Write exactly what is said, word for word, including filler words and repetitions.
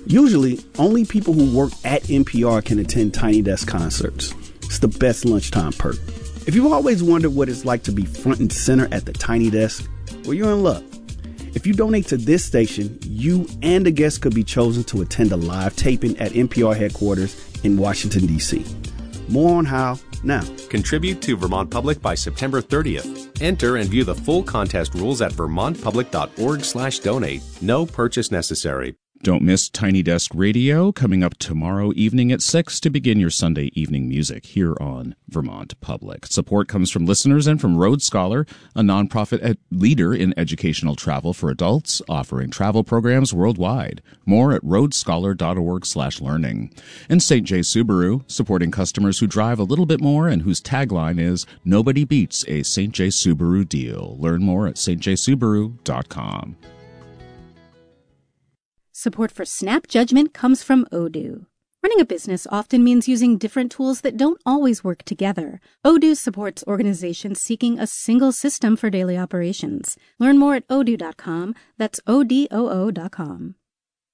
Usually, only people who work at N P R can attend Tiny Desk concerts. It's the best lunchtime perk. If you've always wondered what it's like to be front and center at the Tiny Desk, well, you're in luck. If you donate to this station, you and a guest could be chosen to attend a live taping at N P R headquarters in Washington, D C. More on how now. Contribute to Vermont Public by September thirtieth. Enter and view the full contest rules at vermontpublic.org slash donate. No purchase necessary. Don't miss Tiny Desk Radio coming up tomorrow evening at six to begin your Sunday evening music here on Vermont Public. Support comes from listeners and from Road Scholar, a nonprofit ed- leader in educational travel for adults, offering travel programs worldwide. More at roadscholar.org slash learning. And Saint J. Subaru, supporting customers who drive a little bit more and whose tagline is, nobody beats a Saint J. Subaru deal. Learn more at s t j subaru dot com. Support for Snap Judgment comes from Odoo. Running a business often means using different tools that don't always work together. Odoo supports organizations seeking a single system for daily operations. Learn more at odoo dot com. That's O D O O dot com.